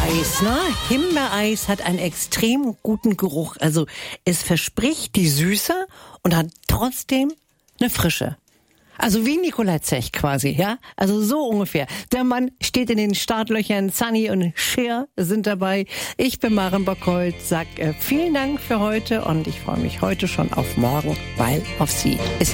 Himbeereis, ne? Himbeereis hat einen extrem guten Geruch. Also es verspricht die Süße und hat trotzdem eine Frische. Also wie Nikolai Zech quasi, ja? Also so ungefähr. Der Mann steht in den Startlöchern, Sunny und Cher sind dabei. Ich bin Maren Bockholdt, sag vielen Dank für heute und ich freue mich heute schon auf morgen, weil auf Sie ist